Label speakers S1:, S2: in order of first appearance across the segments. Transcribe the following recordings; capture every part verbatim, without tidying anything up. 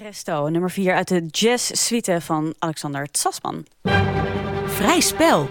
S1: Presto, nummer vier uit de jazz-suite van Alexander Tsatsman.
S2: Vrij spel.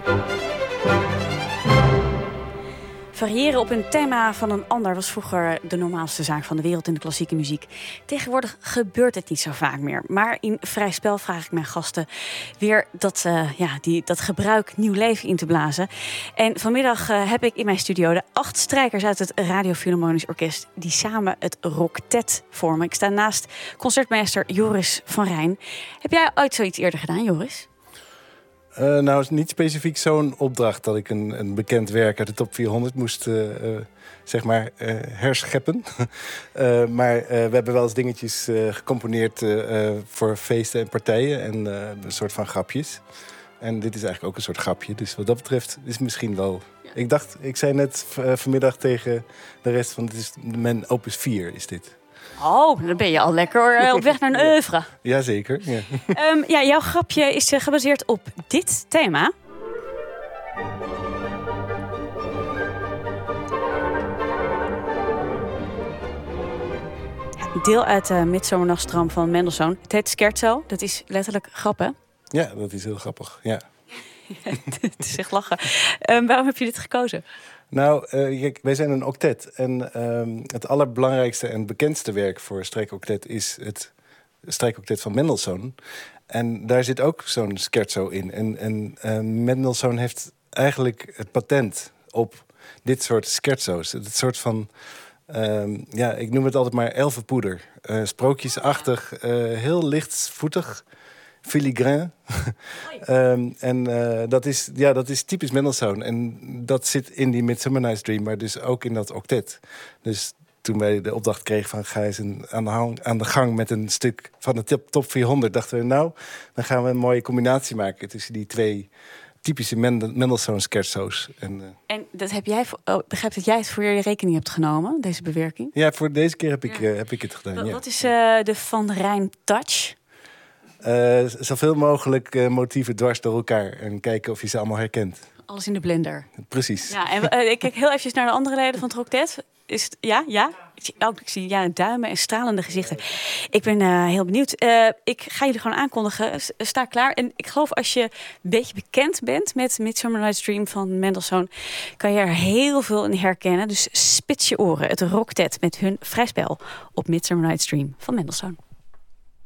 S1: Variëren op een thema van een ander was vroeger de normaalste zaak van de wereld in de klassieke muziek. Tegenwoordig gebeurt het niet zo vaak meer. Maar in Vrij Spel vraag ik mijn gasten weer dat, uh, ja, die, dat gebruik nieuw leven in te blazen. En vanmiddag uh, heb ik in mijn studio de acht strijkers uit het Radio Philharmonisch Orkest die samen het Roctet vormen. Ik sta naast concertmeester Joris van Rijn. Heb jij ooit zoiets eerder gedaan, Joris?
S3: Uh, nou, niet specifiek zo'n opdracht dat ik een, een bekend werk uit de top vierhonderd moest uh, uh, zeg maar uh, herscheppen. uh, maar uh, we hebben wel eens dingetjes uh, gecomponeerd uh, uh, voor feesten en partijen en uh, een soort van grapjes. En dit is eigenlijk ook een soort grapje. Dus wat dat betreft is het misschien wel... Ja. Ik dacht, ik zei net uh, vanmiddag tegen de rest van... Dit is mijn opus vier is dit.
S1: Oh, dan ben je al lekker op weg naar een oeuvre.
S3: Jazeker. Ja.
S1: Um, ja, jouw grapje is gebaseerd op dit thema. Deel uit de Midsomernachtsdroom van Mendelssohn. Het heet Scherzo. Dat is letterlijk grappen.
S3: Ja, dat is heel grappig. Ja.
S1: Ja, het is echt lachen. Um, waarom heb je dit gekozen?
S3: Nou, uh, kijk, wij zijn een octet. En um, het allerbelangrijkste en bekendste werk voor strijkoctet is het strijkoctet van Mendelssohn. En daar zit ook zo'n scherzo in. En, en uh, Mendelssohn heeft eigenlijk het patent op dit soort scherzo's. Het soort van, um, ja, ik noem het altijd maar elfenpoeder. Uh, sprookjesachtig, uh, heel lichtvoetig. Filigrane. um, en uh, dat, is, ja, dat is typisch Mendelssohn. En dat zit in die Midsummer Night's Dream, maar dus ook in dat octet. Dus toen wij de opdracht kregen van ga eens een, aan, de hang, aan de gang met een stuk van de top, top vierhonderd... dachten we, nou, dan gaan we een mooie combinatie maken tussen die twee typische Mendelssohn scherzo's. En, uh,
S1: en dat heb jij, oh, begrijp dat jij het voor je rekening hebt genomen, deze bewerking?
S3: Ja, voor deze keer heb ik, ja. uh, heb ik het gedaan.
S1: Wat,
S3: ja.
S1: wat is uh, de Van Rijn touch?
S3: Uh, zoveel mogelijk uh, motieven dwars door elkaar en kijken of je ze allemaal herkent.
S1: Alles in de blender.
S3: Precies.
S1: Ja, en uh, ik kijk heel eventjes naar de andere leden van het Roctet. Is het, ja, ja? Oh, ik zie ja, duimen en stralende gezichten. Ik ben uh, heel benieuwd. Uh, ik ga jullie gewoon aankondigen. Sta klaar. En ik geloof als je een beetje bekend bent met Midsummer Night's Dream van Mendelssohn, kan je er heel veel in herkennen. Dus spits je oren. Het Roctet met hun Vrij Spel op Midsummer Night's Dream van Mendelssohn.